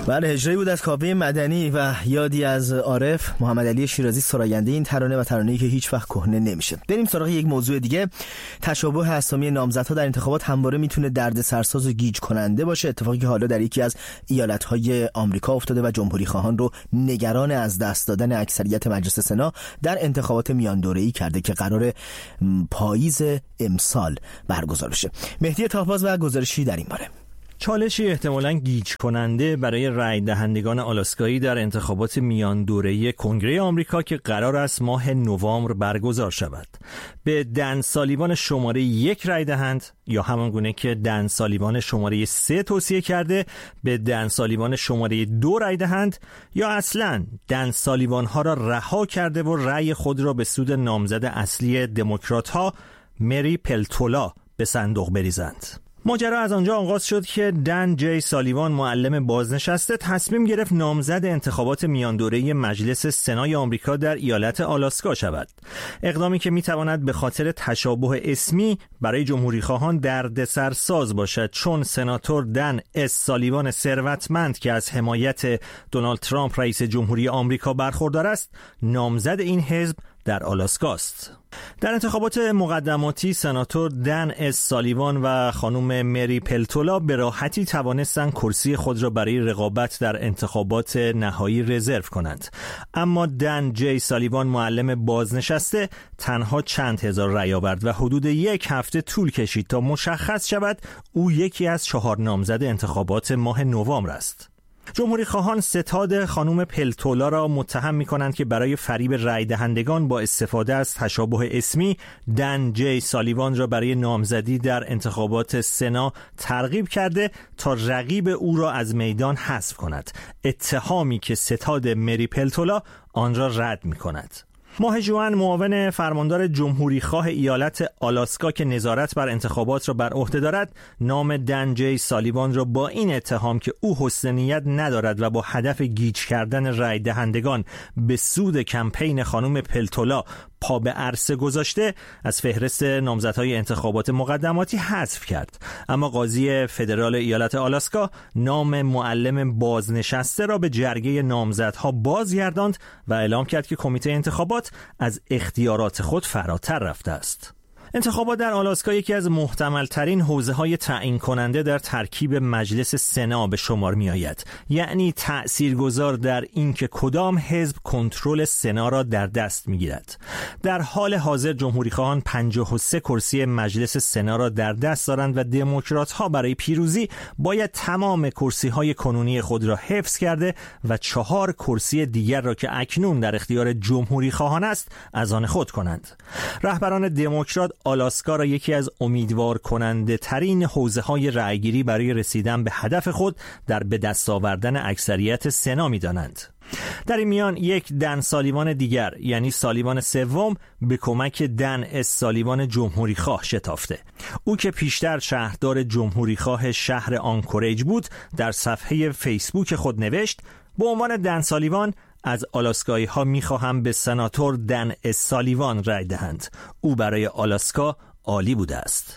بله، اجرایی بود از کاوه مدنی و یادی از عارف محمد علی شیرازی سراینده این ترانه و ترانه‌ای که هیچ وقت کهنه نمیشه. بریم سراغ یک موضوع دیگه. تشابه اسامی نامزدها در انتخابات همواره میتونه دردسرساز و گیج کننده باشه، اتفاقی که حالا در یکی از ایالت‌های آمریکا افتاده و جمهوری خواهان رو نگران از دست دادن اکثریت مجلس سنا در انتخابات میان دوره‌ای کرده که قرار پاییز امسال برگزار بشه. مهدی طاهباز و گزارشی در این باره. چالشی احتمالاً گیج کننده برای رای دهندگان آلاسکایی در انتخابات میان دوره‌ای کنگره آمریکا که قرار است ماه نوامبر برگزار شود. به دن سالیوان شماره 1 رای دهند یا همان گونه که دن سالیوان شماره 3 توصیه کرده به دن سالیوان شماره 2 رای دهند یا اصلاً دن سالیوان ها را رها کرده و رای خود را به سود نامزد اصلی دموکرات ها مری پلتولا به صندوق بریزند. ماجرا از آنجا آغاز شد که دن جی سالیوان، معلم بازنشسته، تصمیم گرفت نامزد انتخابات میان دوره‌ای مجلس سنای آمریکا در ایالت آلاسکا شود. اقدامی که میتواند به خاطر تشابه اسمی برای جمهوری‌خواهان دردسرساز باشد، چون سناتور دن اس سالیوان ثروتمند که از حمایت دونالد ترامپ رئیس جمهوری آمریکا برخوردار است، نامزد این حزب در آلاسکا است. در انتخابات مقدماتی سناتور دن اس سالیوان و خانم مری پلتولا به راحتی توانستند کرسی خود را برای رقابت در انتخابات نهایی رزرو کنند، اما دن جی سالیوان، معلم بازنشسته، تنها چند هزار رای آورد و حدود یک هفته طول کشید تا مشخص شود او یکی از 4 نامزد انتخابات ماه نوامبر است. جمهوری خواهان ستاد خانم پلتولا را متهم می کنند که برای فریب رای دهندگان با استفاده از تشابه اسمی دن جی سالیوان را برای نامزدی در انتخابات سنا ترغیب کرده تا رقیب او را از میدان حذف کند، اتهامی که ستاد مری پلتولا آن را رد می کند. ماه ژوئن معاون فرماندار جمهوری خواه ایالت آلاسکا که نظارت بر انتخابات را بر عهده دارد، نام دن جی سالیوان را با این اتهام که او حسن نیت ندارد و با هدف گیج کردن رای دهندگان به سود کمپین خانم پلتولا پا به عرصه گذاشته، از فهرست نامزدهای انتخابات مقدماتی حذف کرد. اما قاضی فدرال ایالت آلاسکا نام معلم بازنشسته را به جرگه نامزدها بازگرداند و اعلام کرد که کمیته انتخابات از اختیارات خود فراتر رفته است. انتخابات در آلاسکا یکی از محتمل‌ترین حوزه‌های تعیین کننده در ترکیب مجلس سنا به شمار می‌آید، یعنی تأثیرگذار در اینکه کدام حزب کنترل سنا را در دست می‌گیرد. در حال حاضر جمهوری‌خواهان 53 کرسی مجلس سنا را در دست دارند و دموکرات‌ها برای پیروزی باید تمام کرسی‌های کنونی خود را حفظ کرده و 4 کرسی دیگر را که اکنون در اختیار جمهوری‌خواهان است از آن خود کنند. رهبران دموکرات آلاسکا را یکی از امیدوار کننده ترین حوزه های رأیگیری برای رسیدن به هدف خود در به دست آوردن اکثریت سنا می دانند. در این میان یک دن سالیوان دیگر، یعنی سالیوان سوم، به کمک دن اس سالیوان جمهوری خواه شتافته. او که پیشتر شهردار جمهوری خواه شهر آنکوریج بود، در صفحه فیسبوک خود نوشت: به عنوان دن سالیوان از آلاسکایی ها میخواهم به سناتور دن اس سالیوان رای دهند. او برای آلاسکا عالی بوده است.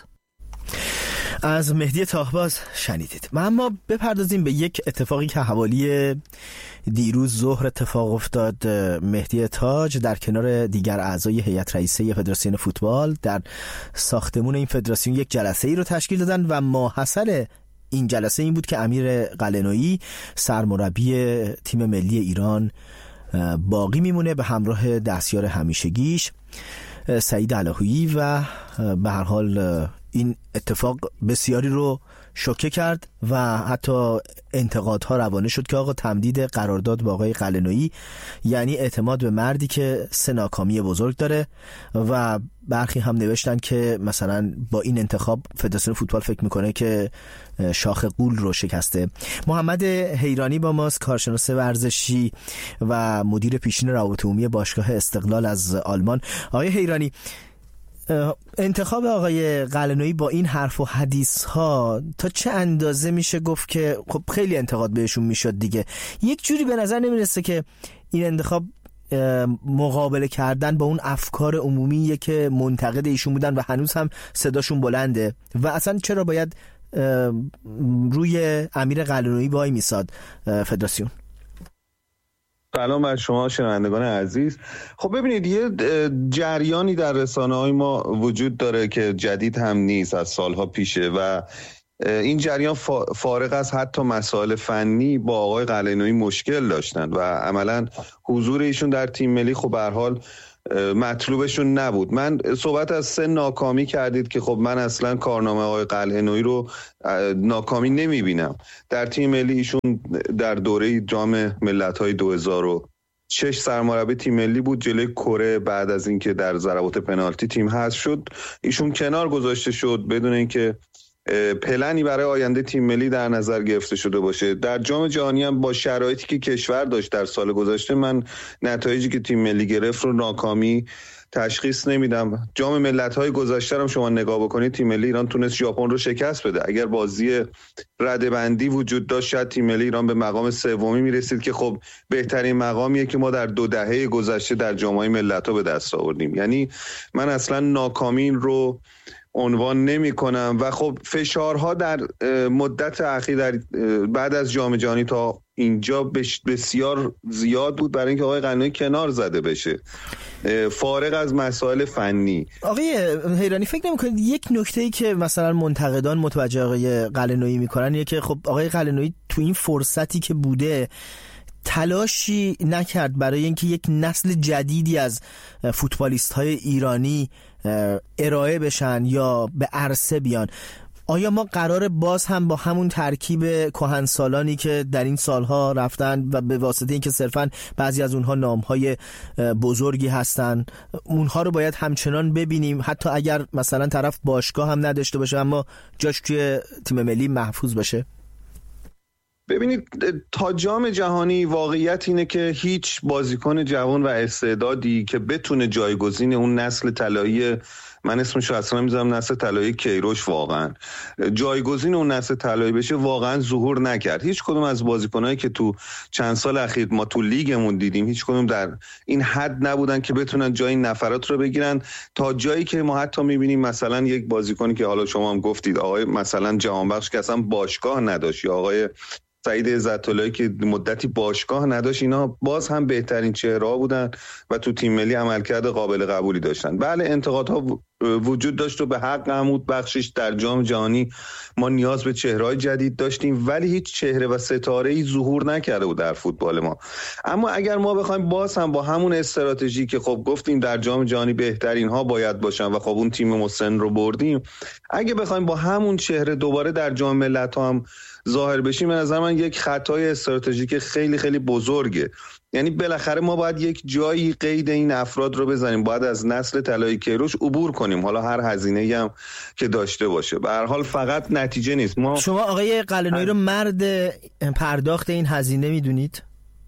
از مهدی طاهباز شنیدید. ما اما بپردازیم به یک اتفاقی که حوالی دیروز ظهر اتفاق افتاد. مهدی تاج در کنار دیگر اعضای هیئت رئیسه فدراسیون فوتبال در ساختمون این فدراسیون یک جلسه ای رو تشکیل دادن و ماحصل این جلسه این بود که امیر قلنویی، سرمربی تیم ملی ایران، باقی میمونه به همراه دستیار همیشگیش سعید الهویی و به هر حال این اتفاق بسیاری رو شوکه کرد و حتی انتقادها روانه شد که آقا تمدید قرارداد با آقای قلنویی یعنی اعتماد به مردی که 3 ناکامی بزرگ داره و برخی هم نوشتن که مثلا با این انتخاب فدراسیون فوتبال فکر میکنه که شاخ غول رو شکسته. محمد حیرانی با ماست، کارشناس ورزشی و مدیر پیشین روابط عمومی باشگاه استقلال از آلمان. آقای حیرانی، انتخاب آقای قلنویی با این حرف و حدیث ها تا چه اندازه میشه گفت که خب خیلی انتقاد بهشون میشد دیگه، یک جوری به نظر نمیرسه که این انتخاب مقابله کردن با اون افکار عمومیه که منتقد ایشون بودن و هنوز هم صداشون بلنده و اصلا چرا باید روی امیر قلعه‌نویی وای میساد فدراسیون؟ سلام بر شما شنوندگان عزیز. خب ببینید، یه جریانی در رسانه‌های ما وجود داره که جدید هم نیست، از سالها پیشه و این جریان فارغ از حتی مسائل فنی با آقای قلعه‌نویی مشکل داشتن و عملاً حضور ایشون در تیم ملی خب به هر حال مطلوبشون نبود. من صحبت از 3 ناکامی کردید که خب من اصلا کارنامه آقای قلعه‌نویی رو ناکامی نمیبینم. در تیم ملی ایشون در دوره جام ملت‌های 2006 سرمربی تیم ملی بود. جلوی کره بعد از اینکه در ضربات پنالتی تیم حذف شد ایشون کنار گذاشته شد بدون اینکه پلنی برای آینده تیم ملی در نظر گرفته شده باشه. در جام جهانی هم با شرایطی که کشور داشت در سال گذشته من نتایجی که تیم ملی گرفت رو ناکامی تشخیص نمیدم. جام ملت‌های گذشته هم شما نگاه بکنید تیم ملی ایران تونست ژاپن رو شکست بده. اگر بازی رده‌بندی وجود داشت شاید تیم ملی ایران به مقام سومی میرسید که خب بهترین مقامیه که ما در 2 دهه گذشته در جام‌های ملت‌ها به دست آوردیم. یعنی من اصلا ناکامی رو عنوان نمی کنم و خب فشارها در مدت اخیر بعد از جام جهانی تا اینجا بسیار زیاد بود برای اینکه آقای قلعه‌نویی کنار زده بشه فارغ از مسائل فنی. آقای حیرانی فکر نمی‌کنید یک نکته‌ای که مثلا منتقدان متوجه آقای قلعه‌نویی می‌کنن اینه که خب آقای قلعه‌نویی تو این فرصتی که بوده تلاشی نکرد برای اینکه یک نسل جدیدی از فوتبالیست‌های ایرانی ارائه بشن یا به عرصه بیان؟ آیا ما قراره باز هم با همون ترکیب کهنسالانی که در این سالها رفتن و به واسطه اینکه صرفاً بعضی از اونها نامهای بزرگی هستن اونها رو باید همچنان ببینیم حتی اگر مثلا طرف باشگاه هم نداشته باشه اما جاش توی تیم ملی محفوظ باشه؟ ببینید، تا جام جهانی واقعیت اینه که هیچ بازیکن جوان و استعدادی که بتونه جایگزین اون نسل طلایی، من اسمشو اصلا میذارم نسل طلایی کیروش، واقعا جایگزین اون نسل طلایی بشه واقعا ظهور نکرد. هیچ کدوم از بازیکنایی که تو چند سال اخیر ما تو لیگمون دیدیم هیچ کدوم در این حد نبودن که بتونن جای این نفرات رو بگیرن، تا جایی که ما حتی میبینیم مثلا یک بازیکنی که حالا شما هم گفتید آقای مثلا جهانبخش که اصلا باشگاه نداشت یا آقای سعید عزت‌اللهی که مدتی باشگاه نداشت، اینا باز هم بهترین چهره‌ها بودن و تو تیم ملی عملکرد قابل قبولی داشتن. بله انتقادها وجود داشت و به حق محمود بخشش در جام جهانی ما نیاز به چهره‌های جدید داشتیم ولی هیچ چهره و ستاره‌ای ظهور نکرده بود در فوتبال ما. اما اگر ما بخوایم باز هم با همون استراتژی که خب گفتیم در جام جهانی بهترین ها باید باشن و خب اون تیم مسن رو بردیم، اگه بخوایم با همون چهره دوباره در جام ملت‌ها هم ظاهر بشیم، به نظر من یک خطای استراتژیک خیلی خیلی بزرگه. یعنی بالاخره ما باید یک جایی قید این افراد رو بزنیم، باید از نسل طلایی کیروش عبور کنیم، حالا هر هزینه‌ای هم که داشته باشه. به هر حال فقط نتیجه نیست. شما آقای قلعه‌نویی رو مرد پرداخت این هزینه میدونید؟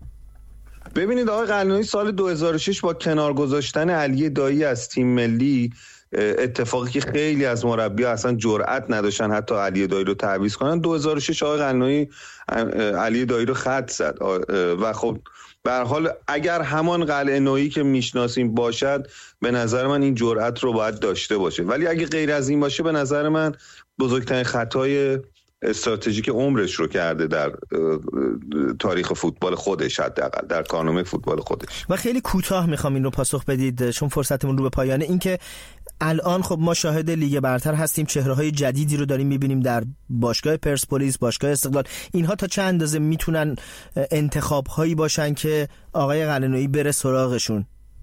ببینید، آقای قلعه‌نویی سال 2006 با کنار گذاشتن علی دایی از تیم ملی، اتفاقی که خیلی از مربی‌ها اصلا جرئت نداشتن حتی علی دایی رو تعویض کنن، 2006 آقای قلعه‌نویی علی دایی رو خط زد و خب به هر حال اگر همان قلعه‌نویی که میشناسیم باشد به نظر من این جرأت رو باید داشته باشه، ولی اگه غیر از این باشه به نظر من بزرگترین خطای استراتژیک عمرش رو کرده در تاریخ فوتبال خودش، حداقل در کارنامه فوتبال خودش. و خیلی کوتاه میخوام این رو پاسخ بدید چون فرصتمون رو به پایانه. این که الان خب ما شاهد لیگ برتر هستیم، چهره‌های جدیدی رو داریم می‌بینیم در باشگاه پرسپولیس، باشگاه استقلال. اینها تا چند اندازه میتونن انتخاب‌هایی باشن که آقای قلعه‌نویی بره سراغشون؟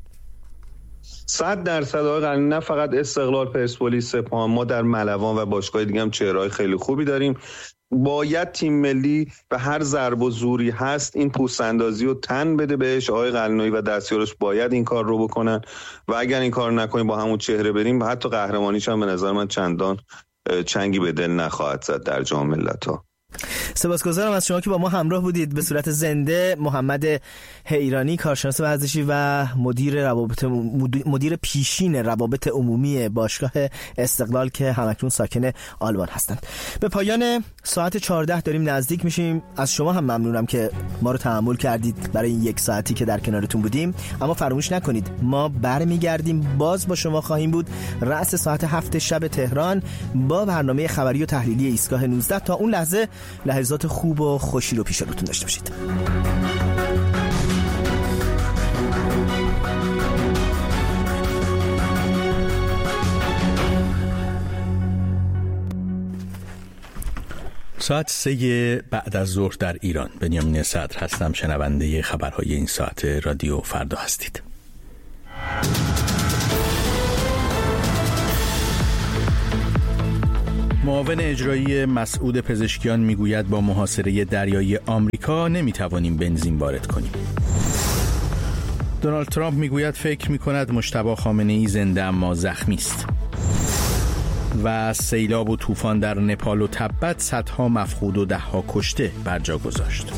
100% آقای قلعه‌نویی نه فقط استقلال، پرسپولیس، سپاهان، ما در ملوان و باشگاه دیگه هم چهره‌های خیلی خوبی داریم. باید تیم ملی به هر ضرب و زوری هست این پوست اندازی رو تن بده بهش. آقای قلعه‌نویی و دستیارش باید این کار رو بکنن و اگر این کار نکنیم با همون چهره بریم حتی قهرمانیش هم به نظر من چندان چنگی به دل نخواهد زد در جام ملت‌ها. سپاسگزارم از شما که با ما همراه بودید به صورت زنده. محمد حیرانی، کارشناس ورزشی و مدیر پیشین روابط عمومی باشگاه استقلال که همکنون ساکن آلمان هستند. به پایان ساعت 14 داریم نزدیک میشیم. از شما هم ممنونم که ما رو تحمل کردید برای این یک ساعتی که در کنارتون بودیم. اما فراموش نکنید ما برمیگردیم، باز با شما خواهیم بود رأس ساعت 7 شب تهران با برنامه خبری و تحلیلی ایستگاه 19. تا اون لحظه لحظات خوب و خوشی رو پیش روتون داشته باشید. ساعت 3 بعد از ظهر در ایران. بنیامین صدر هستم، شنونده خبرهای این ساعت رادیو فردا هستید. معاون اجرایی مسعود پزشکیان میگوید با محاصره دریایی آمریکا نمیتوانیم بنزین وارد کنیم. دونالد ترامپ میگوید فکر میکند مجتبی خامنه‌ای زنده اما زخمی است. و سیلاب و طوفان در نپال و تبت صدها مفقود و دهها کشته بر جا گذاشت.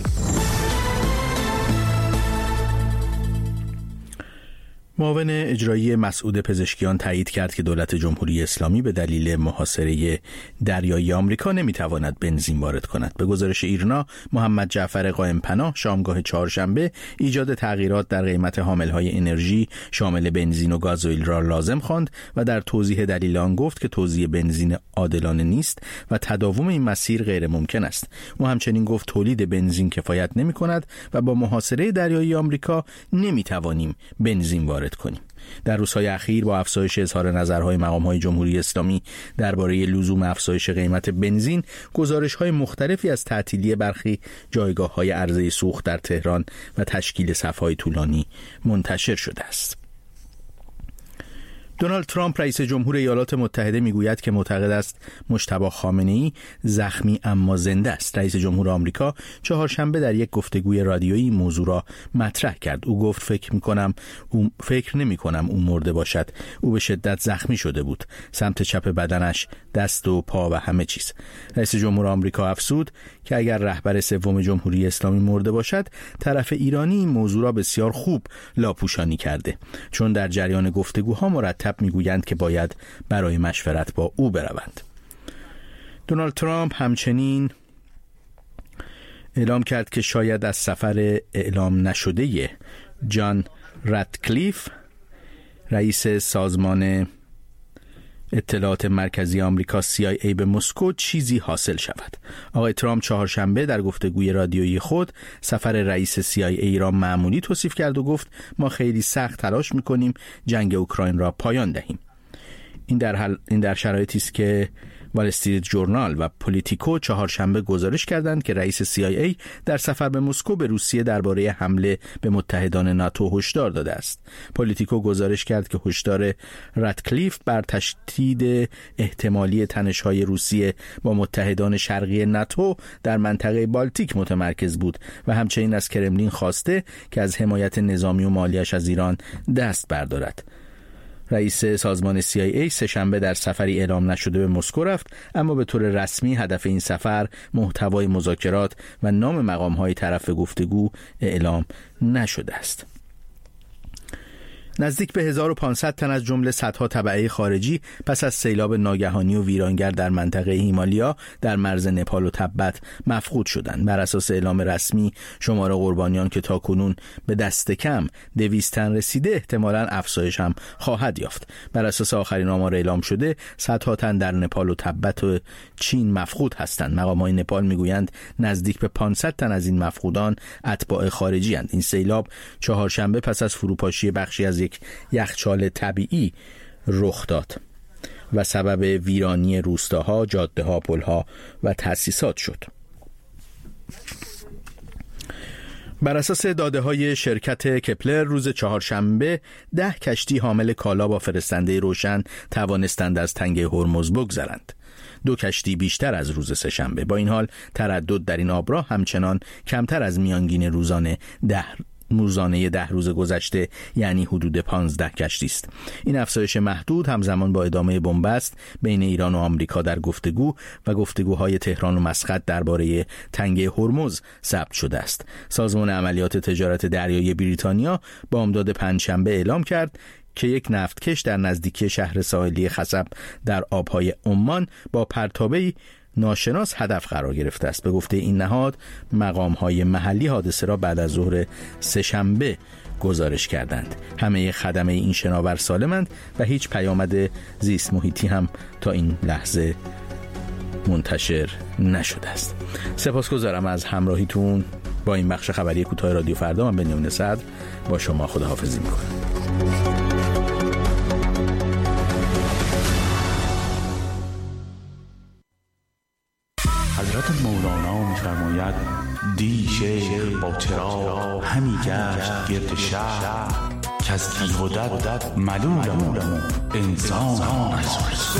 معاون اجرایی مسعود پزشکیان تایید کرد که دولت جمهوری اسلامی به دلیل محاصره دریایی آمریکا نمیتواند بنزین وارد کند. به گزارش ایرنا، محمد جعفر قائم پناه شامگاه چهارشنبه ایجاد تغییرات در قیمت حاملهای انرژی شامل بنزین و گازوئیل را لازم خواند و در توضیح دلیل آن گفت که توزیع بنزین عادلانه نیست و تداوم این مسیر غیر ممکن است. او همچنین گفت تولید بنزین کفایت نمی‌کند و با محاصره دریایی آمریکا نمیتوانیم بنزین وارد کنیم. در روزهای اخیر با افزایش اظهار نظرهای مقام‌های جمهوری اسلامی درباره لزوم افزایش قیمت بنزین، گزارش‌های مختلفی از تعطیلی برخی جایگاه‌های عرضه سوخت در تهران و تشکیل صف‌های طولانی منتشر شده است. دونالد ترامپ رئیس جمهور ایالات متحده میگوید که معتقد است مجتبی خامنه‌ای زخمی اما زنده است. رئیس جمهور آمریکا چهارشنبه در یک گفتگوی رادیویی این موضوع را مطرح کرد. او گفت فکر نمی‌کنم او مرده باشد. او به شدت زخمی شده بود. سمت چپ بدنش، دست و پا و همه چیز. رئیس جمهور آمریکا افزود که اگر رهبر سوم جمهوری اسلامی مرده باشد، طرف ایرانی این موضوع را بسیار خوب لاپوشانی کرده، چون در جریان گفتگوها مرتب میگویند که باید برای مشورت با او بروند. دونالد ترامپ همچنین اعلام کرد که شاید از سفر اعلام نشده جان راتکلیف، رئیس سازمان اطلاعات مرکزی آمریکا CIA به مسکو چیزی حاصل شود. آقای ترامپ چهارشنبه در گفتگوی رادیویی خود سفر رئیس CIA را معمولی توصیف کرد و گفت ما خیلی سخت تلاش می‌کنیم جنگ اوکراین را پایان دهیم. این در شرایطی است که وال استریت ژورنال و پولیتیکو چهارشنبه گزارش کردند که رئیس CIA در سفر به مسکو به روسیه درباره حمله به متحدان ناتو هشدار داده است. پولیتیکو گزارش کرد که هشدار راتکلیف بر تشدید احتمالی تنش‌های روسیه با متحدان شرقی ناتو در منطقه بالتیک متمرکز بود و همچنین از کرملین خواسته که از حمایت نظامی و مالیش از ایران دست بردارد. رئیس سازمان CIA سه‌شنبه در سفری اعلام نشده به مسکو رفت، اما به طور رسمی هدف این سفر، محتوای مذاکرات و نام مقام‌های طرف گفتگو اعلام نشده است. نزدیک به 1500 تن از جمله صدها تبعه خارجی پس از سیلاب ناگهانی و ویرانگر در منطقه هیمالیا در مرز نپال و تبت مفقود شدند. بر اساس اعلام رسمی شمار قربانیان که تاکنون به دست کم 200 تن رسیده احتمالاً افزایش هم خواهد یافت. بر اساس آخرین آمار اعلام شده صدها تن در نپال و تبت و چین مفقود هستند. مقام‌های نپال میگویند نزدیک به 500 تن از این مفقودان اتباع خارجی اند. این سیلاب چهارشنبه پس از فروپاشی بخشی از یک یخچال طبیعی رخ داد و سبب ویرانی روستاها، جاده‌ها، پل‌ها و تأسیسات شد. بر اساس داده‌های شرکت کپلر روز چهارشنبه 10 کشتی حامل کالا با فرستنده روشن توانستند از تنگه هرمز بگذرند. 2 کشتی بیشتر از روز سه‌شنبه. با این حال تردد در این آبراه همچنان کمتر از میانگین روزانه 10 روزانه 10 روز گذشته، یعنی حدود 15 کشتی است. این افزایش محدود همزمان با ادامه بنبست بین ایران و آمریکا در گفتگو و گفتگوهای تهران و مسقط درباره تنگه هرمز ثبت شده است. سازمان عملیات تجارت دریایی بریتانیا بامداد پنجشنبه اعلام کرد که یک نفتکش در نزدیکی شهر ساحلی خصب در آبهای عمان با پرتابه‌ای ناشناس هدف قرار گرفته است. به گفته این نهاد، مقام‌های محلی حادثه را بعد از ظهر سه‌شنبه گزارش کردند. همه خدمه این شناور سالمند و هیچ پیامد زیست محیطی هم تا این لحظه منتشر نشده است. سپاسگزارم از همراهیتون با این بخش خبری کوتاه رادیو فردا. من بنیامین صدر با شما خداحافظی می‌کنم. حضرت مولانا می‌فرماید دی شیخ با چراغ همی گشت گرد شهر که از تیغ و دد ملولم انسان